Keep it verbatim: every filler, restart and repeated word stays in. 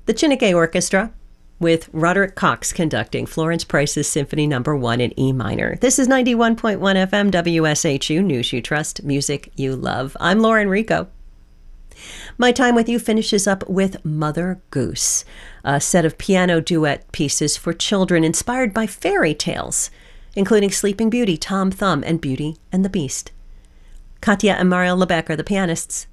The Chineke Orchestra, with Roderick Cox conducting Florence Price's Symphony Number One in E minor. This is ninety-one point one F M W S H U, News You Trust, Music You Love. I'm Lauren Rico. My time with you finishes up with Mother Goose, a set of piano duet pieces for children inspired by fairy tales, including Sleeping Beauty, Tom Thumb, and Beauty and the Beast. Katya and Mario Lebec are the pianists.